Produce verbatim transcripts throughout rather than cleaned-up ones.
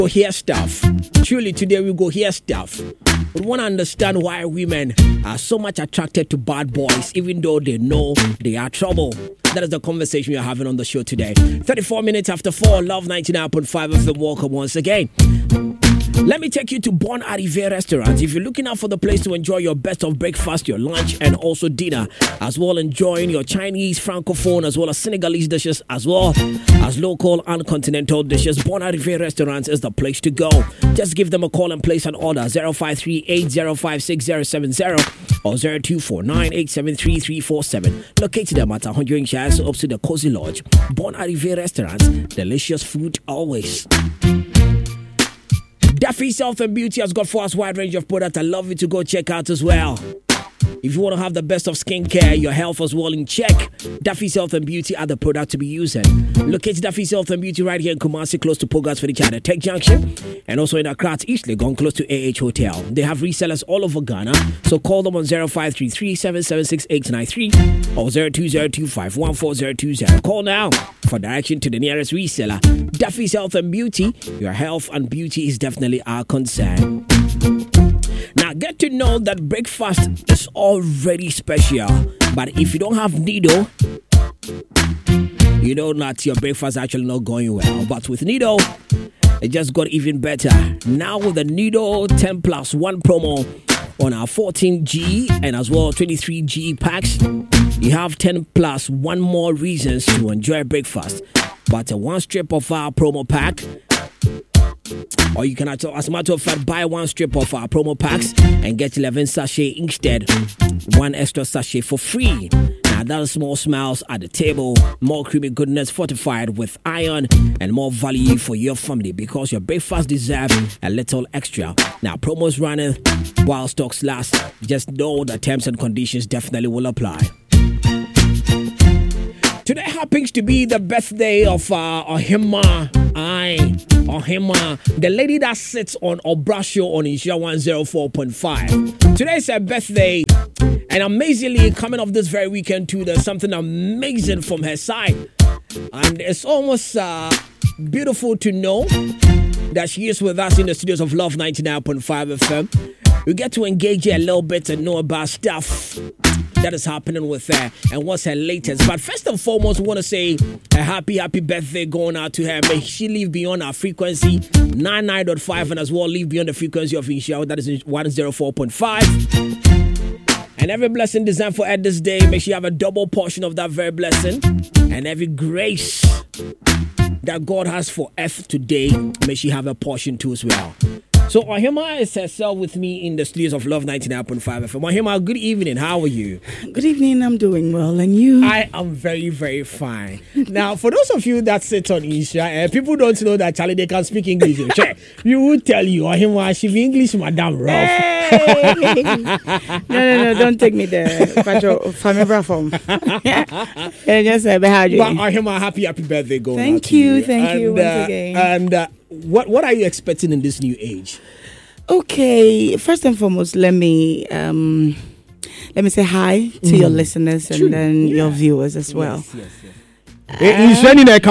Go hear stuff. Truly, today we go hear stuff. We want to understand why women are so much attracted to bad boys, even though they know they are trouble. That is the conversation we are having on the show today. thirty-four minutes after four, Love ninety-nine point five F M. Welcome once again. Let me take you to Bon Arrivé Restaurant. If you're looking out for the place to enjoy your best of breakfast, your lunch, and also dinner, as well enjoying your Chinese, Francophone, as well as Senegalese dishes, as well as local and continental dishes, Bon Arrivé Restaurant is the place to go. Just give them a call and place an order. zero five three eight zero five six zero seven zero or zero two four nine eight seven three three four seven. Locate them at one hundred Shares up to the Cozy Lodge. Bon Arrivé Restaurant. Delicious food always. Daffy Health and Beauty has got for us a wide range of products I love you to go check out as well. If you want to have the best of skincare, your health as well in check, Daffy's Health and Beauty are the product to be using. Locate Daffy's Health and Beauty right here in Kumasi, close to Pogas Furniture Tech Junction, and also in Accra, East Legon, close to A H Hotel. They have resellers all over Ghana, so call them on zero five three three seven seven six eight nine three or zero two zero two five one four zero two zero. Call now for direction to the nearest reseller. Daffy's Health and Beauty, your health and beauty is definitely our concern. Now, get to know that breakfast is already special. But if you don't have Nido, you know that your breakfast is actually not going well. But with Nido, it just got even better. Now with the Nido ten plus one promo on our fourteen G and as well twenty-three G packs, you have ten plus one more reasons to enjoy breakfast. But a one strip of our promo pack, or you can, as a matter of fact, buy one strip of our promo packs and get eleven sachet instead. One extra sachet for free. Now that's small smiles at the table, more creamy goodness fortified with iron, and more value for your family because your breakfast deserves a little extra. Now promos running while stocks last. Just know the terms and conditions definitely will apply. Today happens to be the birthday of uh, Ohima. I, Ohima, the lady that sits on Obrasho on Insha one oh four point five. Today is her birthday, and amazingly, coming off this very weekend too, there's something amazing from her side. And it's almost uh, beautiful to know that she is with us in the studios of Love ninety-nine point five F M. We get to engage her a little bit and know about stuff that is happening with her and what's her latest. But first and foremost, we want to say a happy, happy birthday going out to her. May she live beyond our frequency, ninety-nine point five, and as well live beyond the frequency of Insha, that is one oh four point five. And every blessing designed for her this day, may she have a double portion of that very blessing. And every grace that God has for earth today, may she have a portion too as well. So Ohima is herself with me in the studios of Love ninety-nine point five F M. Ohima, good evening. How are you? Good evening. I'm doing well. And you? I am very, very fine. Now, for those of you that sit on Insha, uh, people don't know that Charlie, they can speak English. We will tell you, Ohima, she be English, Madam Rough. Hey. no, no, no, don't take me there. Family form. Just say, how you? But Ohima, happy, happy birthday going Thank out to you. you. Thank and, you once uh, again. And uh, what, what are you expecting in this new age? Okay, first and foremost, let me um, let me say hi to mm. your listeners and True. then yeah. your viewers as well. Yes, yes, yes.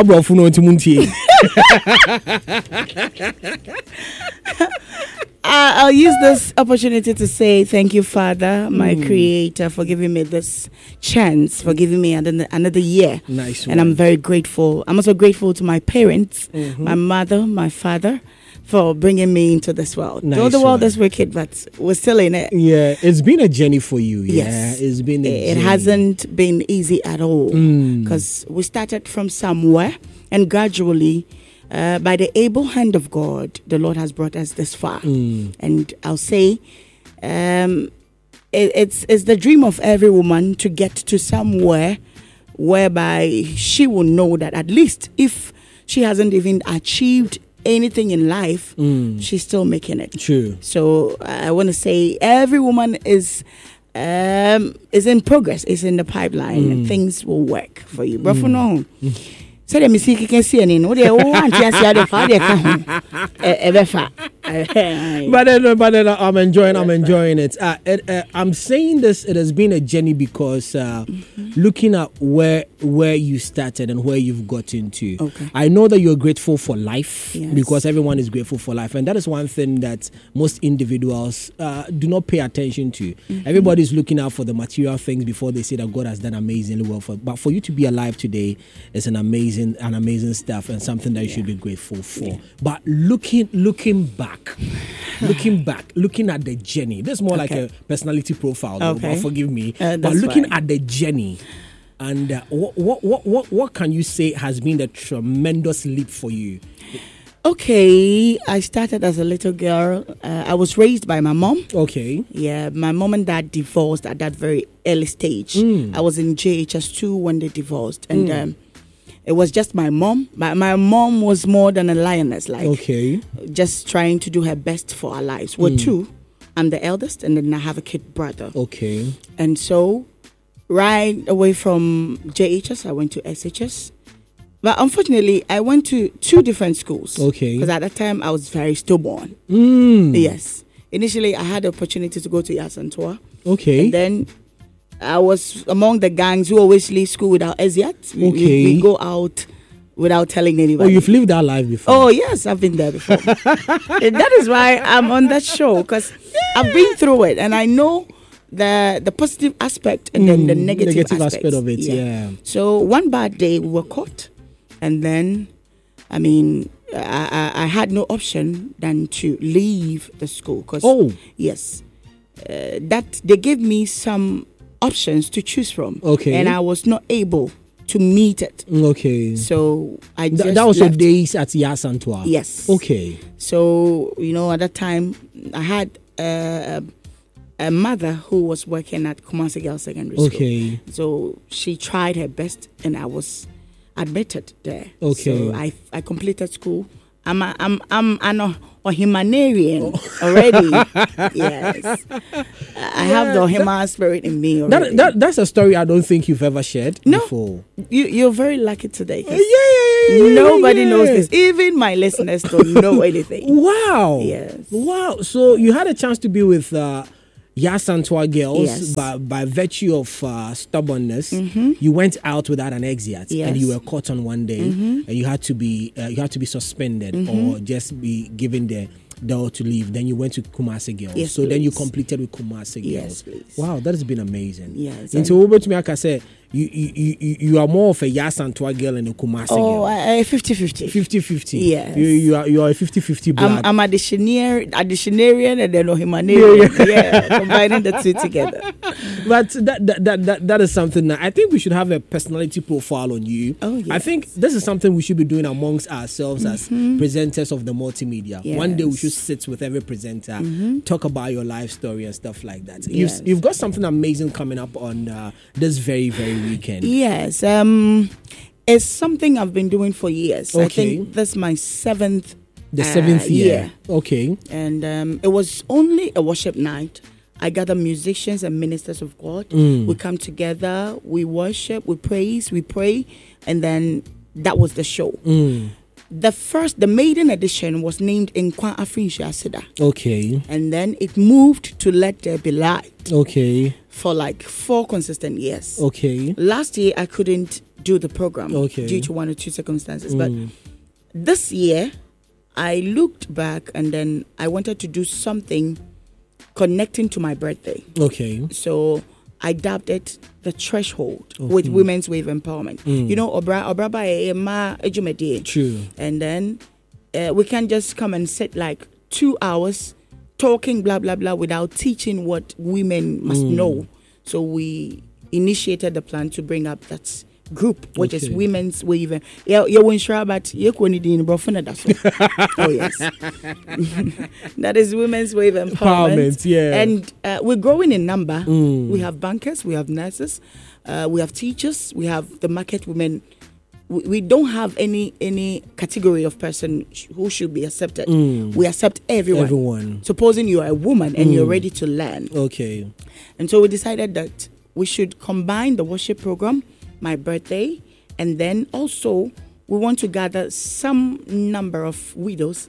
Uh, I'll use this opportunity to say thank you, Father, my mm. Creator, for giving me this chance, for giving me another, another year. Nice one. And I'm very grateful. I'm also grateful to my parents, mm-hmm. my mother, my father, for bringing me into this world. Nice Though the world one. is wicked, but we're still in it. Yeah, it's been a journey for you. Yeah, yes. It's been a It journey. hasn't been easy at all because mm. we started from somewhere and gradually, uh, by the able hand of God, the Lord has brought us this far. Mm. And I'll say, um, it, it's it's the dream of every woman to get to somewhere whereby she will know that at least if she hasn't even achieved anything in life, mm. she's still making it. True. So I want to say every woman is um, is in progress, is in the pipeline, mm. and things will work for you. But mm. for now, so the music can see any no they want to see the father come ever but then, but then I'm enjoying. I'm enjoying it. Uh, it uh, I'm saying this. It has been a journey because uh, mm-hmm. looking at where where you started and where you've gotten to. Okay. I know that you're grateful for life yes. because everyone is grateful for life, and that is one thing that most individuals uh, do not pay attention to. Mm-hmm. Everybody's looking out for the material things before they say that God has done amazingly well for. But for you to be alive today is an amazing, an amazing stuff, and something that you yeah. should be grateful for. Yeah. But looking, looking back, looking back, looking at the journey. This is more okay. like a personality profile. Though, okay. but forgive me. Uh, but looking fine. at the journey, and uh, what, what, what, what, what can you say has been the tremendous leap for you? Okay, I started as a little girl. Uh, I was raised by my mom. Okay. Yeah, my mom and dad divorced at that very early stage. Mm. I was in J H S two when they divorced, and mm. um, it was just my mom. My, my mom was more than a lioness, like okay, just trying to do her best for our lives. We're mm. two. I'm the eldest, and then I have a kid brother. Okay. And so, right away from J H S, I went to S H S. But unfortunately, I went to two different schools. Okay. Because at that time, I was very stillborn. Mm. Yes. Initially, I had the opportunity to go to Yasantua. Okay. And then I was among the gangs who always leave school without exit. We, okay. We, we go out without telling anybody. Oh, you've lived that life before? Oh, yes, I've been there before. And that is why I'm on that show, because yeah. I've been through it. And I know the the positive aspect and mm, then the negative, negative aspect of it. Yeah. yeah. So one bad day, we were caught. And then, I mean, I, I, I had no option than to leave the school. Cause, oh. Yes. Uh, that they gave me some options to choose from. Okay. And I was not able to meet it. Okay. So I just Th- That was left. your days at Yasantua? Yes. Okay. So, you know, at that time, I had uh, a mother who was working at Kumasi Girls Secondary School. Okay. So she tried her best, and I was admitted there. Okay. So I I completed school. I'm a, I'm I'm an Ohimanarian oh. already. Yes. I have the Ohima spirit in me already. That, that that's a story I don't think you've ever shared no, before. You you're very lucky today. Yeah, yeah, yeah, yeah. Nobody yeah. knows this. Even my listeners don't know anything. Wow. Yes. Wow. So you had a chance to be with uh Yasantua girls, yes. by, by virtue of uh, stubbornness, mm-hmm. you went out without an exit, yes. and you were caught on one day, mm-hmm. and you had to be uh, you had to be suspended mm-hmm. or just be given the door to leave. Then you went to Kumasi Girls, yes, so please. Then you completed with Kumasi Girls. Yes, please. Wow, that has been amazing. Yes. Into over to me, like I said, you you, you you are more of a Yasantua girl and a Kumasi oh, girl. Oh, fifty-fifty. fifty-fifty. Yes. You, you are you are a fifty-fifty blood. I'm, I'm a dictionary, a dictionarian and then a humanitarian. Yeah, yeah. yeah, combining the two together. But that that, that that that is something that I think we should have a personality profile on you. Oh, yes. I think this is something we should be doing amongst ourselves mm-hmm. as presenters of the multimedia. Yes. One day we should sit with every presenter, mm-hmm. talk about your life story and stuff like that. Yes. You've, you've got something amazing coming up on uh, this very, very weekend. Yes. Um, it's something I've been doing for years. Okay. I think this is my seventh The seventh uh, year. year. Okay. And um, it was only a worship night. I gather musicians and ministers of God. Mm. We come together, we worship, we praise, we pray, and then that was the show. Mm. The first, the maiden edition was named Nkwa Afrinsha Asida. Okay. And then it moved to Let There Be Light. Okay. For like four consistent years. Okay. Last year, I couldn't do the program okay. due to one or two circumstances. Mm. But this year, I looked back and then I wanted to do something connecting to my birthday. Okay. So I dubbed it The Threshold okay. with Women's Wave Empowerment. Mm. You know, Obra Obra ba e ma ejumedi. True. And then uh, we can just come and sit like two hours talking blah blah blah without teaching what women must mm. know. So we initiated the plan to bring up that group, which okay. is Women's Wave. Yeah, you won't sure about you couldn't in Oh yes, that is Women's Wave Empowerment. Empowerment, yeah. And uh, we're growing in number. Mm. We have bankers, we have nurses, uh, we have teachers, we have the market women. We, we don't have any any category of person sh- who should be accepted. Mm. We accept everyone. Everyone. Supposing you are a woman and mm. you're ready to learn. Okay. And so we decided that we should combine the worship program, my birthday, and then also we want to gather some number of widows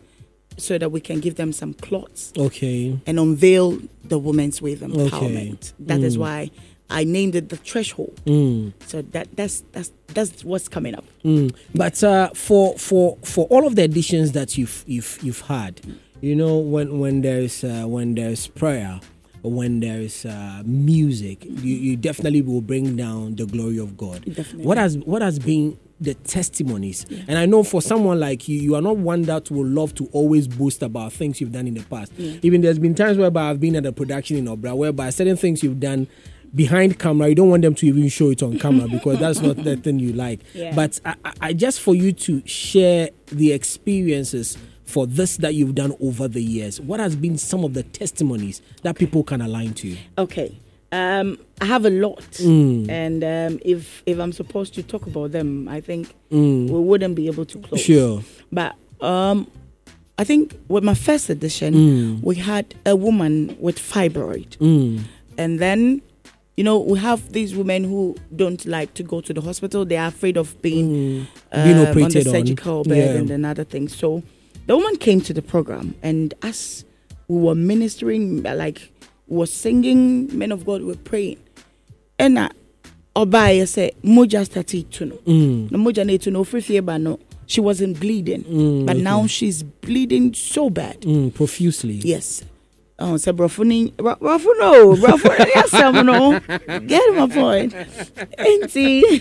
so that we can give them some cloths. Okay. And unveil the women's with empowerment. Okay. That mm. is why I named it the threshold. Mm. So that that's that's that's what's coming up. Mm. But uh, for for for all of the editions that you've you've you've had, you know, when when there's uh, when there's prayer, when there's uh, music, you, you definitely will bring down the glory of God. Definitely. What has what has been the testimonies? Yeah. And I know for someone like you, you are not one that will love to always boast about things you've done in the past. Yeah. Even there's been times whereby I've been at a production in Obra, whereby certain things you've done behind camera, you don't want them to even show it on camera because that's not the thing you like. Yeah. But I, I just for you to share the experiences for this that you've done over the years, what has been some of the testimonies that people can align to? Okay. Um, I have a lot, mm. and um, if if I'm supposed to talk about them, I think mm. we wouldn't be able to close. Sure. But um, I think with my first edition, mm. we had a woman with fibroid, mm. and then, you know, we have these women who don't like to go to the hospital. They are afraid of being, mm. um, being operated on the surgical on. bed yeah. and another thing. So the woman came to the program, and as we were ministering, like, was singing, men of God were praying. And uh, Obaya said, Moja started to know. No Moja need to know free fever, no. She wasn't bleeding. Mm, but okay. now she's bleeding so bad. Mm, profusely. Yes. Oh, so Brafuni, Brafuno, Brafuni, yes, no. Get my point. Ain't he?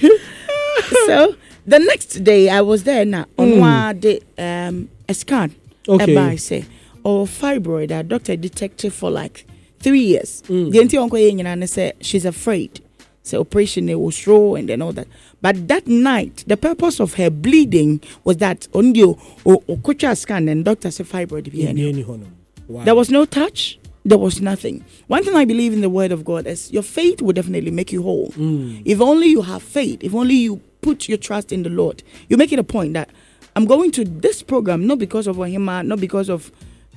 So the next day I was there now on mm. one day, um, a scan. Okay. I say, or fibroid, a doctor detected for like three years. The auntie uncle and said she's afraid. So operation they will show and then all that. But that night, the purpose of her bleeding was that on you or kucha scan and doctor said fibroid. Wow. There was no touch. There was nothing. One thing I believe in the word of God is your faith will definitely make you whole. Mm. If only you have faith, if only you put your trust in the Lord, you make it a point that I'm going to this program not because of Wahima, not because of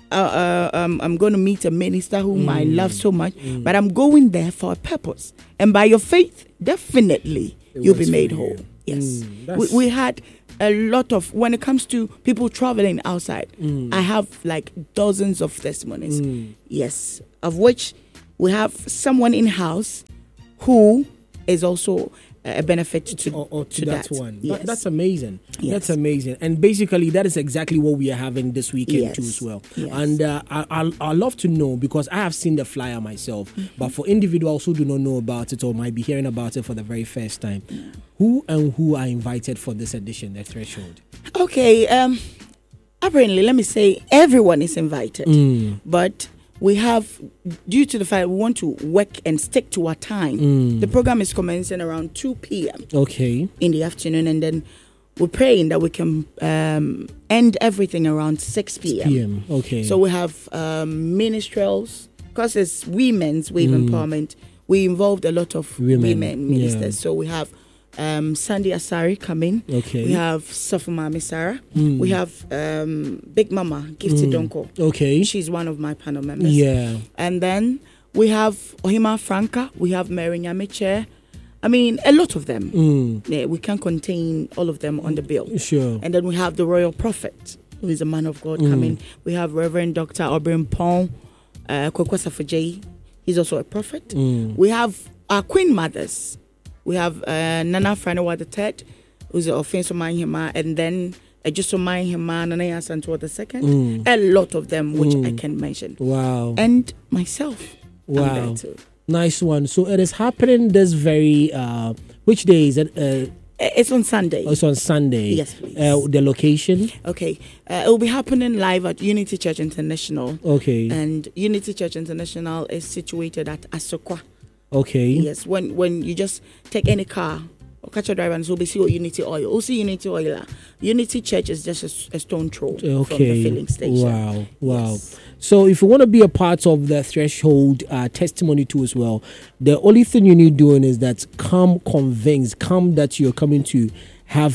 Uh, uh, um, I'm going to meet a minister whom mm. I love so much, mm. but I'm going there for a purpose. And by your faith, definitely it you'll be made whole. Yes. Mm, we, we had a lot of, when it comes to people traveling outside, mm. I have like dozens of testimonies. Mm. Yes. Of which we have someone in-house who is also a benefit to, or, or to, to that, that one. Yes. That, that's amazing. Yes. That's amazing. And basically, that is exactly what we are having this weekend yes. too as well. Yes. And uh, I, I, I love to know, because I have seen the flyer myself, mm-hmm. but for individuals who do not know about it or might be hearing about it for the very first time, yeah. who and who are invited for this edition, The Threshold? Okay. Um, apparently, let me say everyone is invited. Mm. But we have, due to the fact we want to work and stick to our time, mm. the program is commencing around two p.m. Okay. in the afternoon, and then we're praying that we can um, end everything around six p.m. p m. Okay. So we have um, ministerials, because it's women's wave mm. empowerment. We involved a lot of women, women ministers. Yeah. So we have Um, Sandy Asari coming. Okay. We have Safumami Sarah. Mm. We have um, Big Mama Gifty mm. Donko. Okay. She's one of my panel members. Yeah. And then we have Ohima Franca. We have Mary Nyamiche. I mean, a lot of them. Mm. Yeah, we can't contain all of them on the bill. Sure. And then we have the Royal Prophet, who is a man of God, mm. coming. We have Reverend Doctor Obrin Pong, uh, Kwakwasa Fajay. He's also a prophet. Mm. We have our Queen Mothers. We have uh, Nana Franawa the third, who's the offense of Hima, and then uh, just of Hima, Nana Yasantua the second. Mm. A lot of them, which mm. I can mention. Wow. And myself. Wow. I'm there too. Nice one. So it is happening this very, uh, which day is it? Uh, it's on Sunday. Oh, it's on Sunday. Yes, please. Uh, the location? Okay. Uh, it will be happening live at Unity Church International. Okay. And Unity Church International is situated at Asokwa. Okay. Yes, when when you just take any car or catch a driver and so be see Unity Oil. We'll see Unity Oil. Unity Church is just a, a stone throw okay. from the filling station. Wow, wow. Yes. So if you want to be a part of the Threshold uh, testimony too as well, the only thing you need doing is that come convinced, come that you're coming to have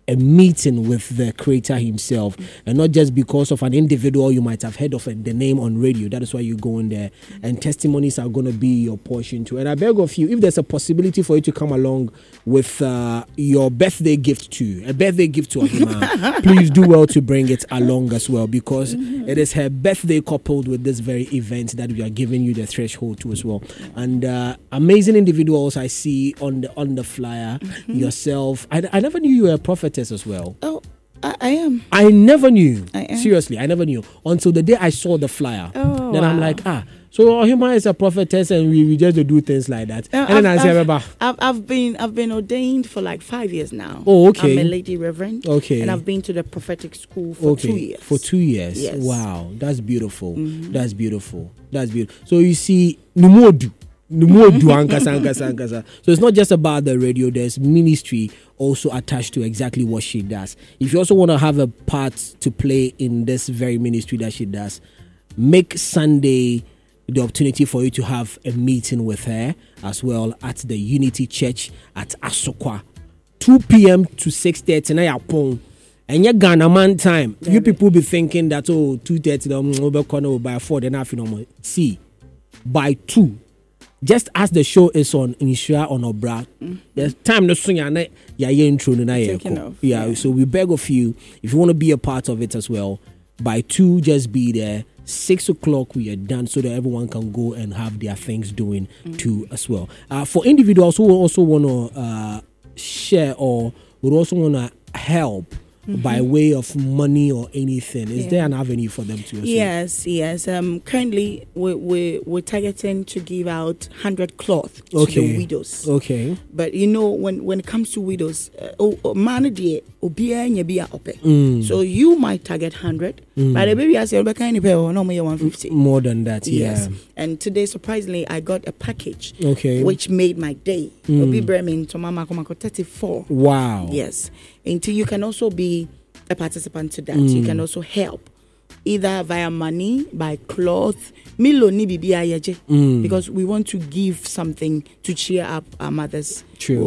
a meeting with the creator himself, and not just because of an individual you might have heard of the name on radio. That is why you go in there, and testimonies are going to be your portion too. And I beg of you, if there's a possibility for you to come along with uh, your birthday gift too, a birthday gift to Ahima, please do well to bring it along as well, because mm-hmm. it is her birthday coupled with this very event that we are giving you the threshold to as well. And uh, amazing individuals I see on the on the flyer, mm-hmm. yourself. I, I never knew you were a prophetess as well. Oh, I, I am. I never knew. I am. Seriously, I never knew until the day I saw the flyer. Oh, then wow. I'm like, ah, so Ohima is a prophetess, and we, we just do things like that. Uh, and then I've, I say, remember, I've, I've been I've been ordained for like five years now. Oh, okay. I'm a lady reverend. Okay. And I've been to the prophetic school for okay. two years. For two years. Yes. Wow, that's beautiful. Mm-hmm. That's beautiful. That's beautiful. So you see, Numodu. Numodu ankasa ankasa ankasa. So it's not just about the radio. There's ministry also attached to exactly what she does. If you also want to have a part to play in this very ministry that she does, make Sunday the opportunity for you to have a meeting with her as well at the Unity Church at Asokwa, two p.m. to six thirty na yapon. And your Ghana man time, yeah, you people be thinking that oh two thirty um by four then half no see by two. Just as the show is on Insura on Obra, mm-hmm. the time the swing and yeah intro yeah, yeah. So we beg of you, if you want to be a part of it as well, by two just be there. Six o'clock we are done, so that everyone can go and have their things doing mm-hmm. too as well. Uh, for individuals who also want to uh, share or would also want to help. Mm-hmm. By way of money or anything, is yeah. there an avenue for them to? Yes, yes. Um, currently, we we we're targeting to give out hundred cloth to okay. the widows. Okay. But you know, when when it comes to widows, uh, oh, man, mm. so you might target hundred, mm. but the baby I say, no more one fifty. More than that, yes. Yeah. And today, surprisingly, I got a package. Okay. Which made my day. Mm. Bremen to Mama Komako thirty-four. Wow. Yes. Until you can also be a participant to that. Mm. You can also help either via money, by cloth, mm. because we want to give something to cheer up our mothers. True.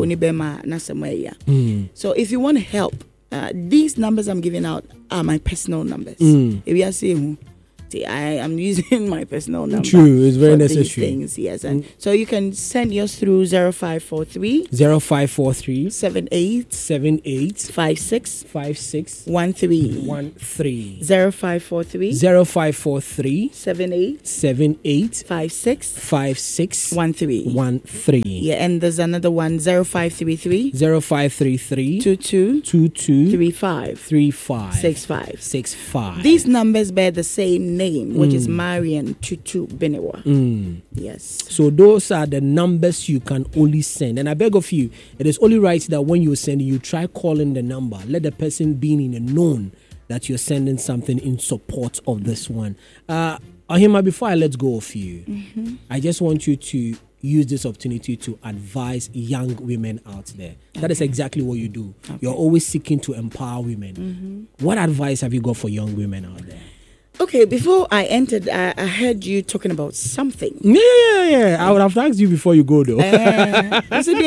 Mm. So if you want to help, uh, these numbers I'm giving out are my personal numbers. Mm. If you are saying, see, I am using my personal number. True, it's very for necessary. These things, yes, and mm. so you can send yours through zero five four three zero five four three seven eight seven eight five six five six one three one three zero five four three zero five four three seven eight seven eight five six five six one three one three. Yeah, and there's another one zero five three three zero five three three two two two two three five three five six five six five. These numbers bear the same name, which mm. is Marian Tutu Benewa. Mm. Yes. So those are the numbers you can only send. And I beg of you, it is only right that when you send, you try calling the number. Let the person be in the known that you're sending something in support of this one. Uh, Ahima, before I let go of you, mm-hmm. I just want you to use this opportunity to advise young women out there. Okay. That is exactly what you do. Okay. You're always seeking to empower women. Mm-hmm. What advice have you got for young women out there? Okay, before I entered, I, I heard you talking about something. Yeah, yeah, yeah. I would have asked you before you go, though. Uh,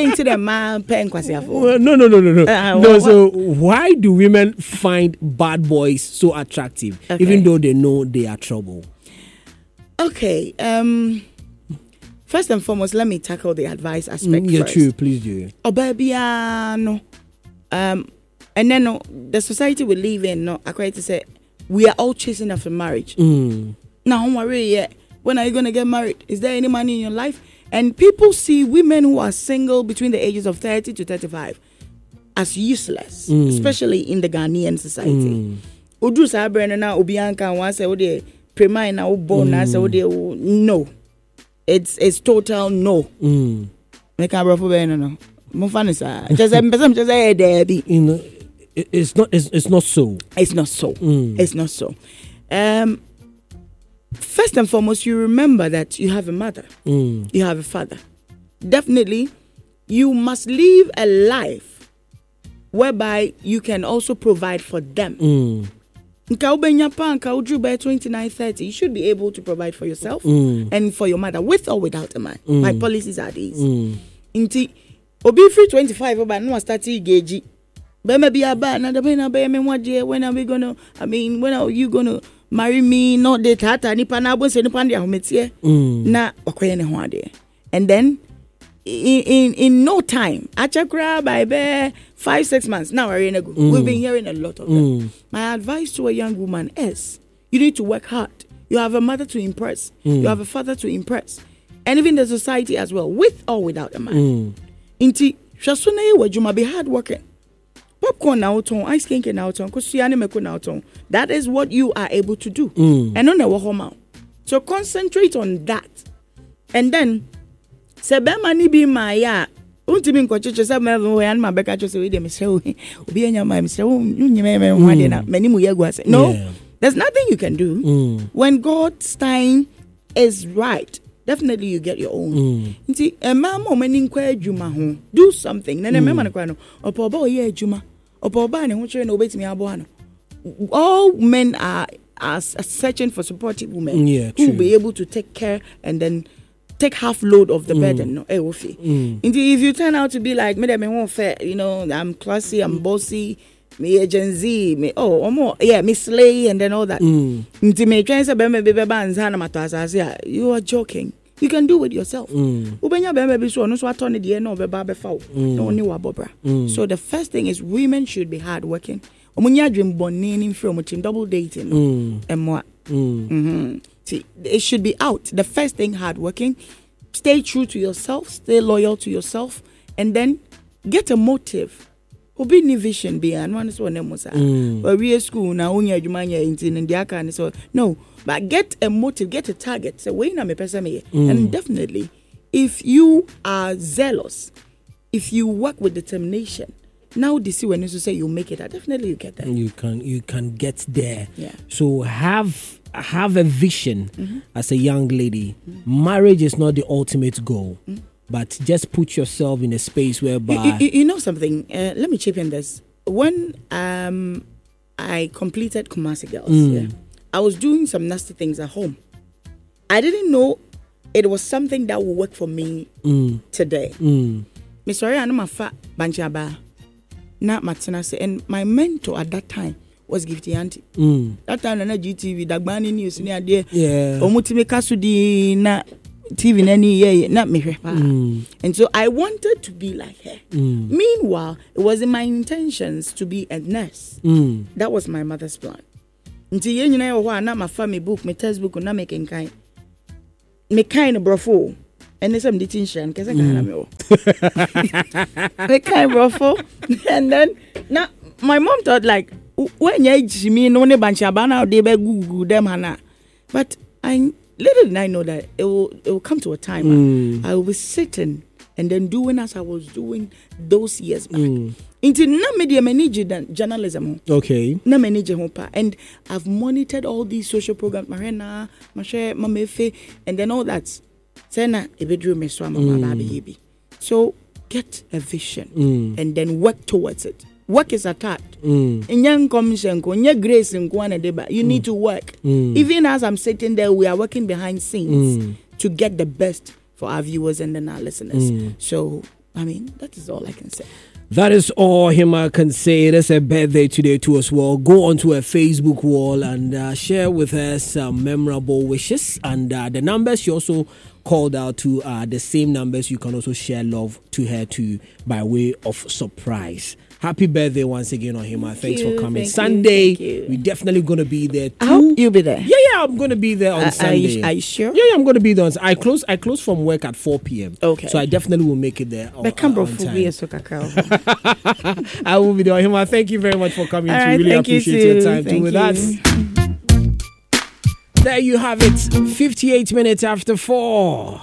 well, no, no, no, no, no. Uh, no. What? So why do women find bad boys so attractive, okay. even though they know they are trouble? Okay. Um. First and foremost, let me tackle the advice aspect mm, yeah, first. true. Please do. Obabiano. Um, and then no, the society we live in, no, I quite to say. We are all chasing after marriage. Mm. Now, don't worry yet. When are you going to get married? Is there any money in your life? And people see women who are single between the ages of thirty to thirty-five as useless, mm. especially in the Ghanaian society. Udu sa brand na obianka wan say ode prema na ubo na say ode no. It's it's total no. Mm. Make a brofo be no no. Mo fan sa. Just am person just say there be. It's not. It's, it's not so. It's not so. Mm. It's not so. Um, first and foremost, you remember that you have a mother. Mm. You have a father. Definitely, you must live a life whereby you can also provide for them. Mm. twenty-nine, thirty, you should be able to provide for yourself mm. and for your mother, with or without a man. Mm. My policies are these. Mm. Inti, obi free twenty-five, but no start gauge. Bema be a bad, na the bena be me what year, when are we gonna, I mean, when are you gonna marry me? Not the tata, ni panabo, se ni pandia, hometie, na, okoye ne hoade. And then, in, in, in no time, achakra by be five, six months, now we're in a good. We've been hearing a lot of them. Mm. My advice to a young woman is, you need to work hard. You have a mother to impress. Mm. You have a father to impress. And even the society as well, with or without a man. Mm. Inti, shasune wa juma be hard working. Popcorn na uton, ice cream na uton, kusuyane meko na uton. That is what you are able to do. Mm. And on the wahoma. So concentrate on that. And then, sebe mani bi maya. Unti min kochicho sa me we an mabeka cho se we de me se obi enya ma me se unyime me hwade na mani mu yegu ase. No. There's nothing you can do. Mm. When God's time is right, definitely you get your own. Mm. Nti e ma mo mani nkwa adwuma ho. Do something. Na na me ma kwa no. Opo ba oye adwuma. Opo ba ne ho chere na obetimi abo ano. All men are are searching for supportive women yeah, who will be able to take care and then take half load of the mm. burden. No, eh, mm. If you turn out to be like me, me won't fair. You know, I'm classy, I'm bossy. Me a Gen Z, me oh, or more, yeah, me slay and then all that. Mm. You are joking. You can do it yourself. Mm. Mm. So the first thing is women should be hardworking. Double dating. Mm. And what? Mm. Mm-hmm. See, it should be out. The first thing, hardworking. Stay true to yourself. Stay loyal to yourself, and then get a motive. Obi ni vision be and one is one emosa. But we school now unya jumanya intin and diaka and so no. But get a motive, get a target. Say we na me pesa me. And definitely, if you are zealous, if you work with determination, now this is when you say you make it. Definitely you get there. You can you can get there. Yeah. So have have a vision mm-hmm. as a young lady. Mm-hmm. Marriage is not the ultimate goal. Mm-hmm. But just put yourself in a space whereby... You, you, you know something? Uh, let me chip in this. When um, I completed Kumasi Girls, mm. yeah, I was doing some nasty things at home. I didn't know it was something that would work for me mm. today. Mm. Sorry, I know my fat banjaba, not Matinase, and my mentor at that time was Gifty Auntie. Mm. That time, I G T V, Dagbani News, near there. Yeah. Omutime Kasudi na T V nani yeah, not me. Mm. And so I wanted to be like her. Mm. Meanwhile, it wasn't my intentions to be a nurse. Mm. That was my mother's plan. Until you know what, not my family book, my textbook, not making kind. Me kind of brofo. And there's some detention because I can't know. Me kind of brofo. And then now my mom thought like when you me no ne banchabana they be Google them hana. But I little did I know that it will it will come to a time mm. I will be sitting and then doing as I was doing those years back. Mm. Into na media manager journalism. Okay. Na manager hopa. And I've monitored all these social programs, Marina, Mashe, Mamefe, and then all that. Sena ebedru me so baby. So get a vision mm. and then work towards it. Work is attacked. Mm. In young commission, in grace in Kwana deba, you mm. need to work. Mm. Even as I'm sitting there, we are working behind scenes mm. to get the best for our viewers and then our listeners. Mm. So, I mean, that is all I can say. That is all Hima can say. It's a birthday today too as well. Go onto her Facebook wall and uh, share with her some memorable wishes. And uh, the numbers she also called out to are the same numbers you can also share love to her too by way of surprise. Happy birthday once again on Hima. Thanks you, for coming. thank Sunday, you, you. we're definitely going to be there too. I hope you'll be there. Yeah, yeah, I'm going to be there on uh, Sunday. Are you, are you sure? Yeah, yeah, I'm going to be there. On, I close I close from work at four p.m. Okay. So I definitely will make it there on, but uh, on time. I will be there on Hima. Thank you very much for coming. All to right, really thank appreciate you your time thank too with you. us. There you have it. fifty-eight minutes after four.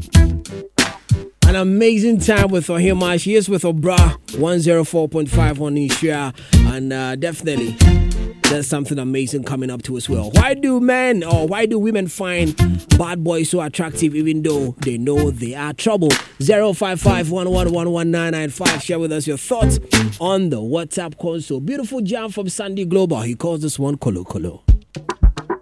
An amazing time with Ohima. She is with Obra one oh four point five on Ishia. And uh, definitely there's something amazing coming up to as well. Why do men or why do women find bad boys so attractive even though they know they are trouble? zero five five one one one one nine nine five. Share with us your thoughts on the WhatsApp console. Beautiful jam from Sandy Global. He calls this one Kolo Kolo.